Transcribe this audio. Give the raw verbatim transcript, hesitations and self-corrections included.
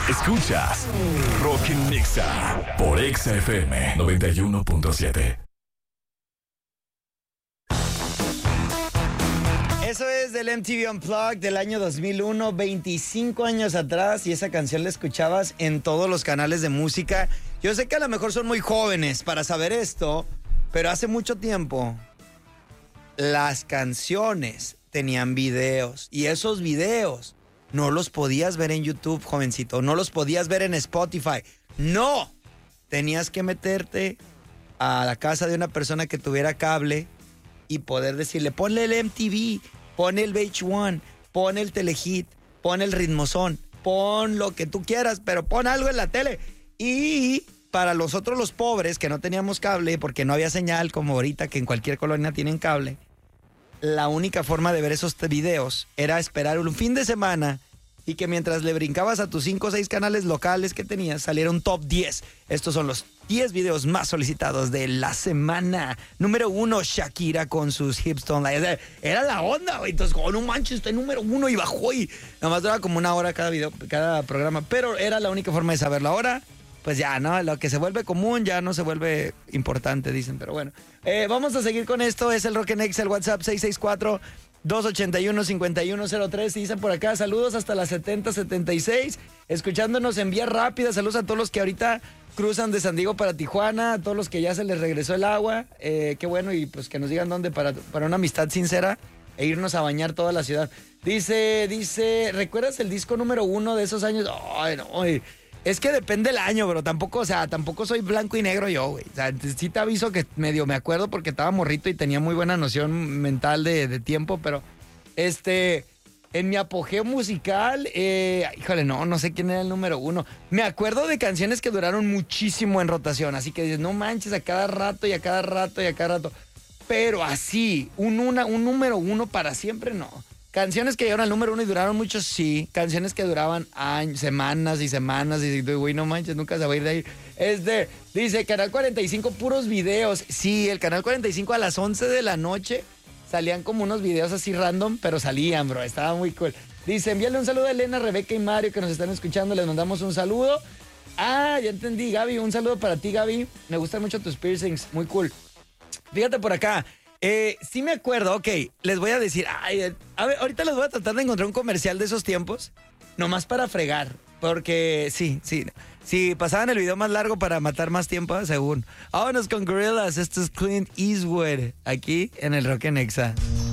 Escuchas Rock en Nexa por Exa F M noventa y uno punto siete. Eso es del M T V Unplugged del año dos mil uno, veinticinco años atrás, y esa canción la escuchabas en todos los canales de música. Yo sé que a lo mejor son muy jóvenes para saber esto, pero hace mucho tiempo las canciones tenían videos, y esos videos no los podías ver en YouTube, jovencito, no los podías ver en Spotify. No, tenías que meterte a la casa de una persona que tuviera cable y poder decirle, ponle el M T V, pon el V H uno, pon el Telehit, pon el Ritmozón, pon lo que tú quieras, pero pon algo en la tele. Y para los otros, los pobres, que no teníamos cable porque no había señal, como ahorita que en cualquier colonia tienen cable, la única forma de ver esos videos era esperar un fin de semana y que mientras le brincabas a tus cinco o seis canales locales que tenías, saliera un top diez. Estos son los diez videos más solicitados de la semana. Número uno, Shakira con sus hips don't lie. Era la onda, güey. Entonces, oh, no manches, está en número uno y bajó y nada más duraba como una hora cada video, cada programa. Pero era la única forma de saberlo. Ahora, pues ya, ¿no? Lo que se vuelve común ya no se vuelve importante, dicen. Pero bueno, eh, vamos a seguir con esto. Es el Rock en Exa, el WhatsApp seis seis cuatro, dos ocho uno, cinco uno cero tres. Y dicen por acá, saludos hasta las setenta setenta y seis. Escuchándonos en vía rápida. Saludos a todos los que ahorita cruzan de San Diego para Tijuana, a todos los que ya se les regresó el agua. Eh, qué bueno, y pues que nos digan dónde para, para una amistad sincera e irnos a bañar toda la ciudad. Dice, dice, ¿recuerdas el disco número uno de esos años? Ay, no, ay. Es que depende del año, bro. Tampoco, o sea, tampoco soy blanco y negro yo, güey. O sea, sí te aviso que medio me acuerdo porque estaba morrito y tenía muy buena noción mental de, de tiempo, pero este, en mi apogeo musical, eh, híjole, no, no sé quién era el número uno. Me acuerdo de canciones que duraron muchísimo en rotación, así que dices, no manches, a cada rato y a cada rato y a cada rato. Pero así, un, una, un número uno para siempre, no. Canciones que llegaron al número uno y duraron mucho, sí. Canciones que duraban años, semanas y semanas. Y güey, no manches, nunca se va a ir de ahí. Este, dice, Canal cuarenta y cinco, puros videos. Sí, el Canal cuarenta y cinco a las once de la noche salían como unos videos así random, pero salían, bro. Estaba muy cool. Dice, envíale un saludo a Elena, Rebeca y Mario que nos están escuchando. Les mandamos un saludo. Ah, ya entendí, Gaby. Un saludo para ti, Gaby. Me gustan mucho tus piercings. Muy cool. Fíjate por acá. Eh, sí me acuerdo, ok, les voy a decir, ay, a ver, ahorita les voy a tratar de encontrar un comercial de esos tiempos, nomás para fregar, porque sí, sí, sí, pasaban el video más largo para matar más tiempo, según. Vámonos con Gorillaz, esto es Clint Eastwood, aquí en el Rock en Exa.